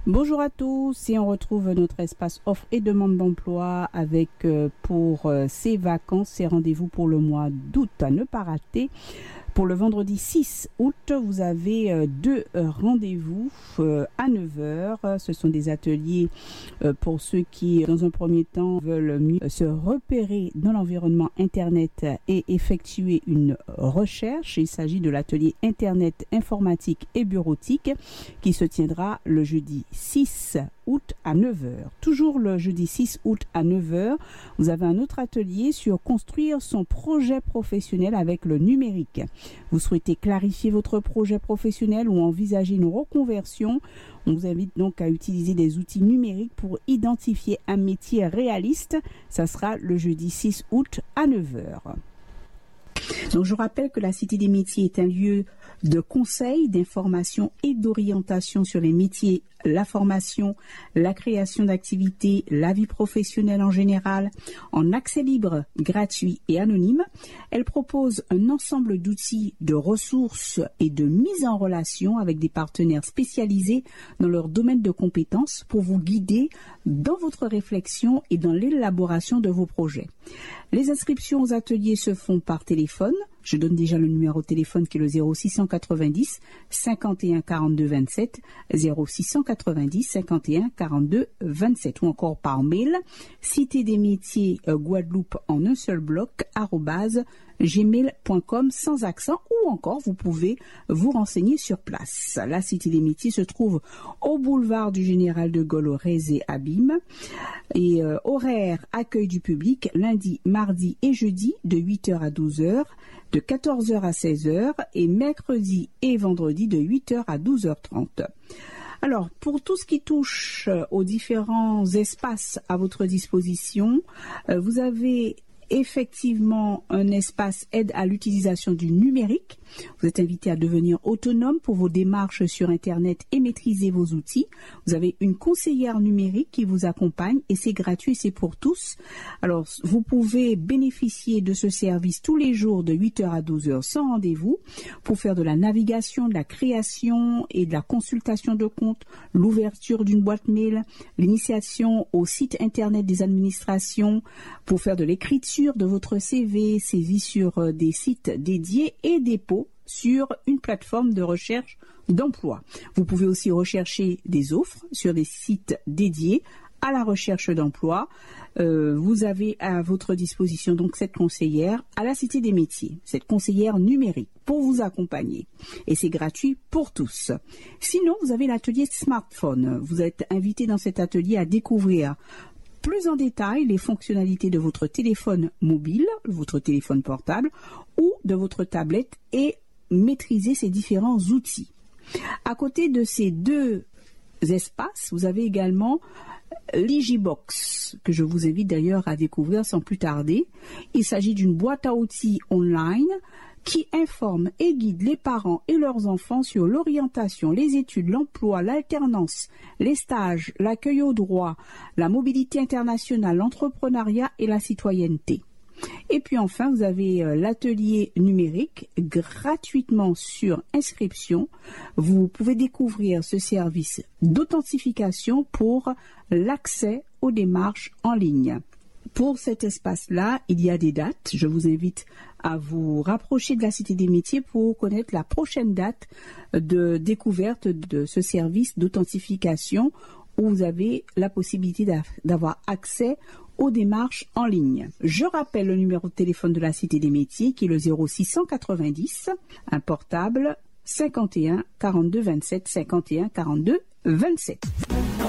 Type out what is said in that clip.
Bonjour à tous et on retrouve notre espace offre et demande d'emploi avec pour ces vacances, ces rendez-vous pour le mois d'août à ne pas rater. Pour le vendredi 6 août, vous avez deux rendez-vous à 9 heures. Ce sont des ateliers pour ceux qui, dans un premier temps, veulent mieux se repérer dans l'environnement Internet et effectuer une recherche. Il s'agit de l'atelier Internet, informatique et bureautique qui se tiendra le jeudi 6 août à 9 heures. Toujours le jeudi 6 août à 9 heures, vous avez un autre atelier sur construire son projet professionnel avec le numérique. Vous souhaitez clarifier votre projet professionnel ou envisager une reconversion. On vous invite donc à utiliser des outils numériques pour identifier un métier réaliste. Ça sera le jeudi 6 août à 9 heures. Donc, je rappelle que la Cité des métiers est un lieu de conseil, d'information et d'orientation sur les métiers, la formation, la création d'activités, la vie professionnelle en général, en accès libre, gratuit et anonyme. Elle propose un ensemble d'outils, de ressources et de mise en relation avec des partenaires spécialisés dans leur domaine de compétences pour vous guider dans votre réflexion et dans l'élaboration de vos projets. Les inscriptions aux ateliers se font par téléphone. Je donne déjà le numéro de téléphone qui est le 0690 51 42 27, 0690 51 42 27 ou encore par mail cité des métiers Guadeloupe en un seul bloc @gmail.com sans accent ou encore vous pouvez vous renseigner sur place. La Cité des métiers se trouve au boulevard du Général de Gaulle au Rézé Abîme et horaire accueil du public lundi, mardi et jeudi de 8h à 12h, de 14h à 16h et mercredi et vendredi de 8h à 12h30. Alors, pour tout ce qui touche aux différents espaces à votre disposition, vous avez effectivement un espace aide à l'utilisation du numérique. Vous êtes invité à devenir autonome pour vos démarches sur Internet et maîtriser vos outils. Vous avez une conseillère numérique qui vous accompagne et c'est gratuit, c'est pour tous. Alors, vous pouvez bénéficier de ce service tous les jours de 8h à 12h sans rendez-vous pour faire de la navigation, de la création et de la consultation de comptes, l'ouverture d'une boîte mail, l'initiation au site Internet des administrations, pour faire de l'écriture de votre CV, saisie sur des sites dédiés et dépôt sur une plateforme de recherche d'emploi. Vous pouvez aussi rechercher des offres sur des sites dédiés à la recherche d'emploi. Vous avez à votre disposition donc cette conseillère à la Cité des métiers, cette conseillère numérique pour vous accompagner. Et c'est gratuit pour tous. Sinon, vous avez l'atelier smartphone. Vous êtes invité dans cet atelier à découvrir plus en détail les fonctionnalités de votre téléphone mobile, votre téléphone portable ou de votre tablette et maîtriser ces différents outils. À côté de ces deux espaces, vous avez également l'Igibox, que je vous invite d'ailleurs à découvrir sans plus tarder. Il s'agit d'une boîte à outils online qui informe et guide les parents et leurs enfants sur l'orientation, les études, l'emploi, l'alternance, les stages, l'accueil au droit, la mobilité internationale, l'entrepreneuriat et la citoyenneté. Et puis enfin, vous avez l'atelier numérique gratuitement sur inscription. Vous pouvez découvrir ce service d'authentification pour l'accès aux démarches en ligne. Pour cet espace-là, il y a des dates. Je vous invite à vous rapprocher de la Cité des métiers pour connaître la prochaine date de découverte de ce service d'authentification où vous avez la possibilité d'avoir accès aux démarches en ligne. Je rappelle le numéro de téléphone de la Cité des métiers qui est le 0690, un portable 51 42 27 51 42 27.